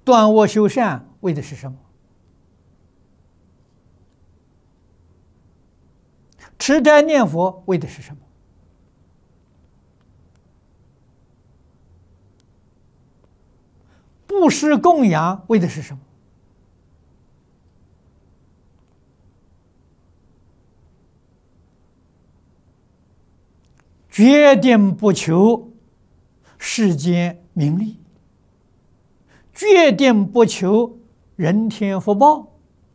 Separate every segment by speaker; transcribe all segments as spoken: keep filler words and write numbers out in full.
Speaker 1: 断恶修善为的是什么？持斋念佛为的是什么？布施供养为的是什么？决定不求世间名利，决定不求人天福报，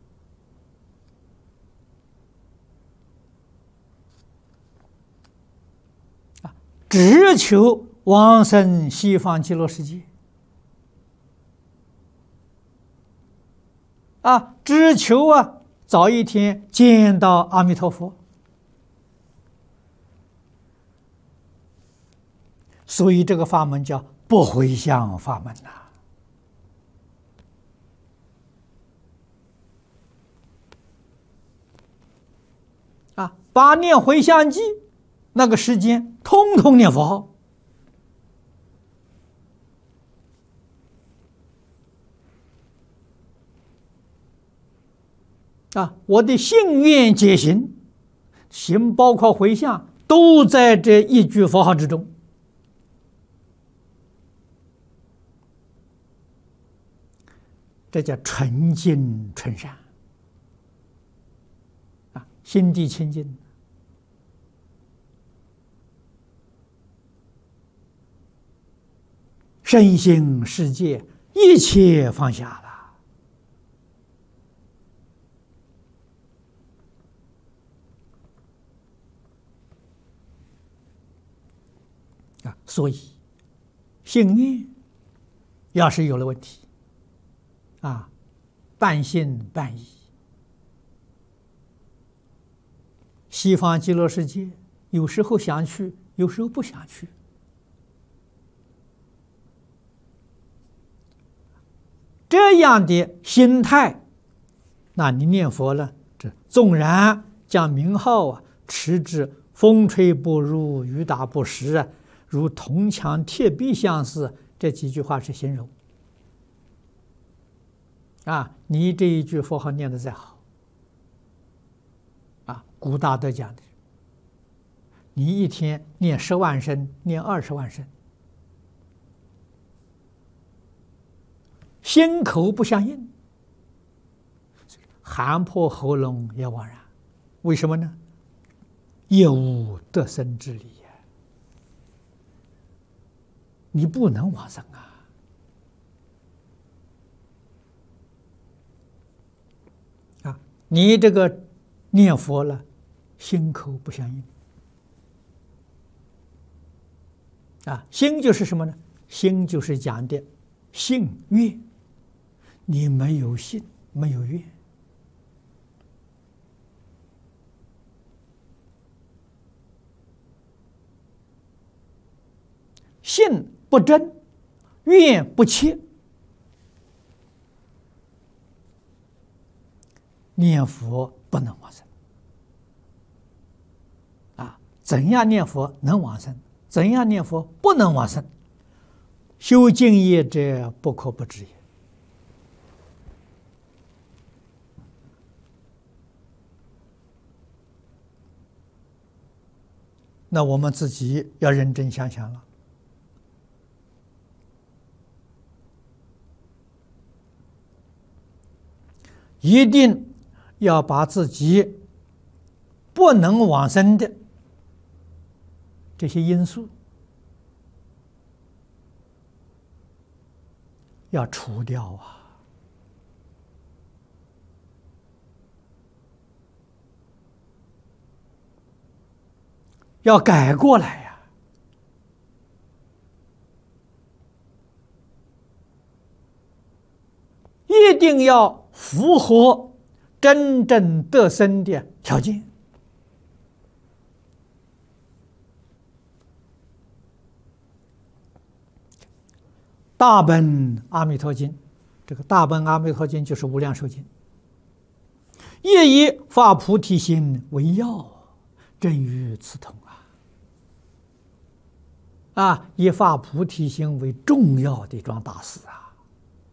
Speaker 1: 啊，只求往生西方极乐世界，啊，只求啊早一天见到阿弥陀佛。所以这个法门叫不回向法门呐、啊，啊，八念回向记那个时间，通通念佛号。啊，我的信愿解行，行包括回向，都在这一句佛号之中。这叫纯净纯善啊，心地清净，身心世界一切放下了啊。所以信愿要是有了问题啊，半信半疑，西方极乐世界有时候想去，有时候不想去。这样的心态，那你念佛了，这纵然将名号啊持之风吹不入，雨打不实啊，如铜墙铁壁相似，这几句话是形容。啊，你这一句佛号念得再好，啊，古大德讲的，你一天念十万声，念二十万声，心口不相应，喊破喉咙也枉然。为什么呢？业无得生之理呀，你不能往生啊。你这个念佛了，心口不相应啊！心就是什么呢？心就是讲的信愿，你没有信，没有愿，信不真，愿不切。念佛不能往生啊！怎样念佛能往生？怎样念佛不能往生？修净业者不可不知也。那我们自己要认真想想了。一定要把自己不能往生的这些因素要除掉啊！要改过来呀！一定要符合真正得生的条件。大本阿弥陀经，这个大本阿弥陀经就是无量寿经，业以发菩提心为要，正与此同啊！啊，以发菩提心为重要的一桩大事啊！